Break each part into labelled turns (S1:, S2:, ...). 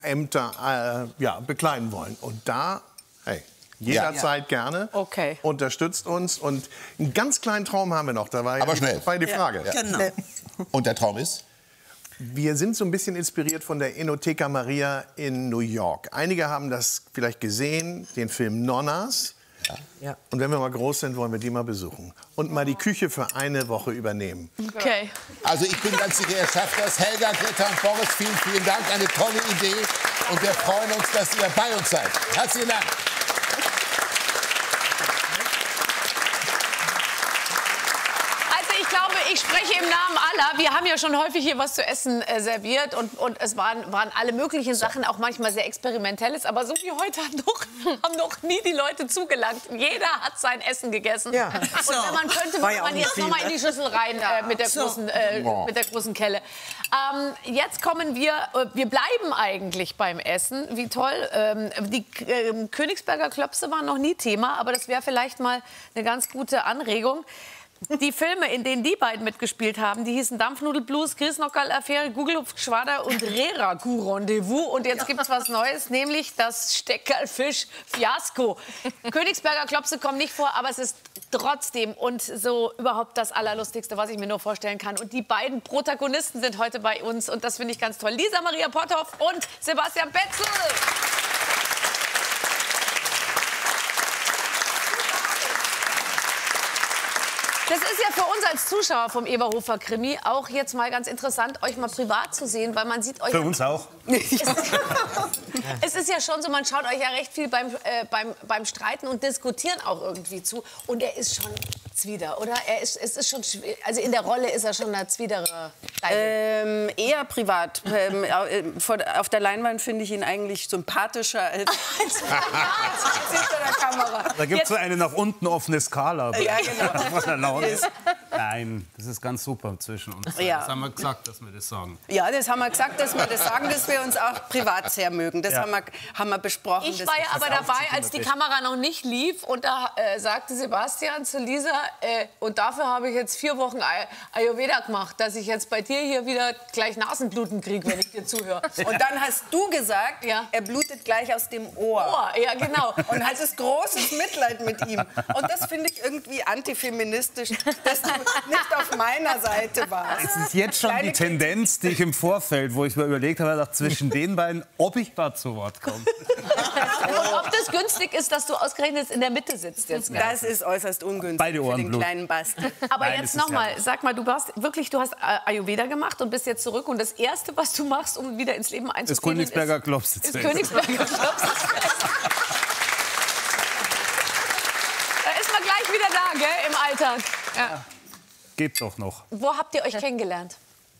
S1: Ämter ja, bekleiden wollen. Und da, hey, jederzeit gerne.
S2: Okay.
S1: Unterstützt uns. Und einen ganz kleinen Traum haben wir noch. Da war ja
S3: Aber schnell.
S1: die Frage.
S3: Ja.
S4: Genau.
S3: Und der Traum ist?
S1: Wir sind so ein bisschen inspiriert von der Enoteca Maria in New York. Einige haben das vielleicht gesehen, den Film Nonnas.
S4: Ja.
S1: Und wenn wir mal groß sind, wollen wir die mal besuchen. Und mal die Küche für eine Woche übernehmen.
S2: Okay.
S3: Also ich bin ganz sicher, ihr schafft das. Helga, Greta und Boris, vielen, vielen Dank. Eine tolle Idee. Und wir freuen uns, dass ihr bei uns seid. Herzlichen Dank.
S2: Also ich glaube, ich spreche im Namen aller. Wir haben ja schon häufig hier was zu essen serviert und es waren alle möglichen Sachen, auch manchmal sehr Experimentelles. Aber so wie heute haben noch nie die Leute zugelangt. Jeder hat sein Essen gegessen.
S4: Ja.
S2: Und wenn man könnte, würde man jetzt noch mal in die Schüssel rein mit der großen Kelle. Jetzt kommen wir bleiben eigentlich beim Essen. Wie toll. Die Königsberger Klopse waren noch nie Thema, aber das wäre vielleicht mal eine ganz gute Anregung. Die Filme, in denen die beiden mitgespielt haben, die hießen Dampfnudelblues, Grießnockerl-Affäre, Gugelhupfgeschwader und Reragu-Rendezvous. Und jetzt gibt's was Neues, nämlich das Steckerlfisch-Fiasko. Königsberger Klopse kommen nicht vor, aber es ist trotzdem und so überhaupt das Allerlustigste, was ich mir nur vorstellen kann. Und die beiden Protagonisten sind heute bei uns und das finde ich ganz toll. Lisa Maria Potthoff und Sebastian Betzel. Das ist ja für uns als Zuschauer vom Eberhofer Krimi auch jetzt mal ganz interessant, euch mal privat zu sehen, weil man sieht euch...
S5: Für uns auch.
S2: Es ist ja schon so, man schaut euch ja recht viel beim Streiten und Diskutieren auch irgendwie zu. Und er ist schon Zwider, oder? Es ist schon, also in der Rolle ist er schon eine Zwiedere.
S6: Eher privat. Auf der Leinwand finde ich ihn eigentlich sympathischer als hinter der Kamera.
S5: Da gibt es so eine nach unten offene Skala.
S6: Ja, genau.
S5: Was er laut ist. Nein, das ist ganz super zwischen uns.
S6: Ja.
S5: Das haben wir gesagt, dass wir das sagen.
S6: Ja, das haben wir gesagt, dass wir das sagen, dass wir uns auch privat sehr mögen. Das haben wir besprochen.
S2: Ich war ja aber dabei, als die Kamera noch nicht lief. Und da sagte Sebastian zu Lisa, und dafür habe ich jetzt 4 Wochen Ayurveda gemacht, dass ich jetzt bei dir hier wieder gleich Nasenbluten kriege, wenn ich dir zuhöre.
S6: Und dann hast du gesagt,
S2: ja,
S6: er blutet gleich aus dem Ohr.
S2: Ja, genau.
S6: Und hattest großes Mitleid mit ihm. Und das finde ich irgendwie antifeministisch, dass du nicht auf meiner Seite warst.
S5: Es ist jetzt schon die Tendenz, die ich im Vorfeld, wo ich mir überlegt habe, dachte, zwischen den beiden, ob ich da zu Wort komme.
S2: Und ob das günstig ist, dass du ausgerechnet in der Mitte sitzt jetzt.
S6: Das ist äußerst ungünstig
S5: Beide Ohren
S6: für den kleinen Basti.
S2: Aber
S5: Nein,
S2: jetzt noch mal, sag mal, du hast Ayurveda gemacht und bist jetzt zurück und das Erste, was du machst, um wieder ins Leben einzuziehen,
S5: ist Königsberger Klopse.
S2: Ist Königsberger Klopse. Da ist man gleich wieder da, gell, im Alltag. Ja.
S5: Geht doch noch.
S2: Wo habt ihr euch kennengelernt?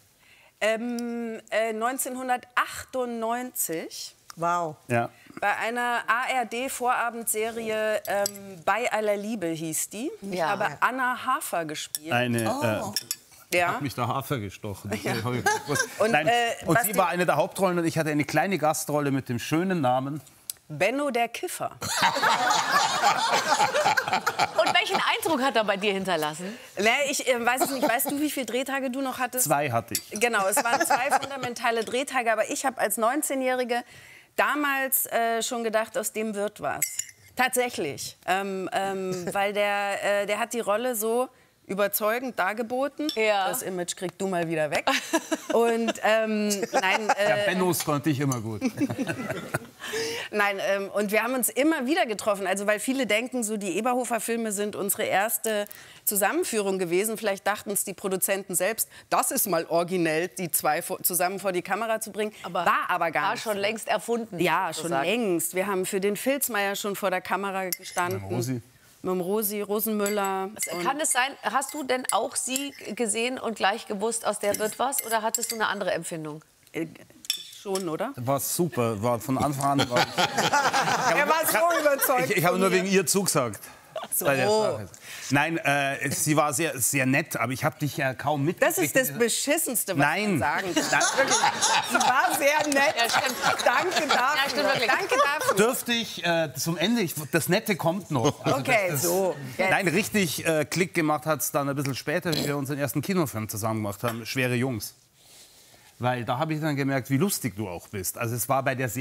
S6: 1998.
S4: Wow.
S5: Ja.
S6: Bei einer ARD-Vorabendserie Bei aller Liebe hieß die. Ich
S2: Ja.
S6: habe Anna Hafer gespielt.
S5: Ja.
S6: Ja.
S5: Hat mich der Hafer gestochen.
S6: Ja.
S5: Und,
S6: Und,
S5: und
S6: Basti-
S5: sie war eine der Hauptrollen und ich hatte eine kleine Gastrolle mit dem schönen Namen.
S6: Benno der Kiffer.
S2: Und welchen Eindruck hat er bei dir hinterlassen?
S6: Nee, ich weiß es nicht. Weißt du, wie viele Drehtage du noch hattest?
S5: 2 hatte ich.
S6: Genau, es waren 2 fundamentale Drehtage. Aber ich habe als 19-Jährige damals schon gedacht, aus dem wird was. Tatsächlich. Weil der hat die Rolle so überzeugend dargeboten.
S2: Ja.
S6: Das Image kriegst du mal wieder weg. Und nein.
S5: Ja, Bennos konnte ich immer gut.
S6: Nein, und wir haben uns immer wieder getroffen. Also, weil viele denken, so die Eberhofer-Filme sind unsere erste Zusammenführung gewesen. Vielleicht dachten es die Produzenten selbst, das ist mal originell, die 2 zusammen vor die Kamera zu bringen. War aber gar nicht.
S2: War schon längst erfunden.
S6: Ja, schon
S2: sozusagen.
S6: längst. Wir haben für den Filzmeier schon vor der Kamera gestanden.
S5: Rosi.
S6: Mit dem Rosi, Rosenmüller.
S2: Kann es sein, hast du denn auch sie gesehen und gleich gewusst, aus der wird was? Oder hattest du eine andere Empfindung?
S6: Schon, oder?
S5: War super, war von Anfang an. War
S6: Er war so überzeugt.
S5: ich habe
S6: von
S5: nur
S6: mir.
S5: wegen ihr zugesagt.
S6: So.
S5: Bei der Sache. Nein, sie war sehr, sehr nett, aber ich habe dich ja kaum mitgekriegt.
S6: Das ist das Beschissenste, was
S5: Nein.
S6: man sagen kann.
S5: Nein.
S6: Wirklich. Sie war sehr nett.
S2: Ja, stimmt.
S6: Danke dafür.
S2: Ja, stimmt wirklich.
S6: Danke dafür.
S5: Dürfte ich zum Ende, das Nette kommt noch. Also
S6: Okay, so. Jetzt.
S5: Nein, richtig Klick gemacht hat es dann ein bisschen später, wie wir unseren ersten Kinofilm zusammen gemacht haben, Schwere Jungs. weil da habe ich dann gemerkt, wie lustig du auch bist. Also es war bei der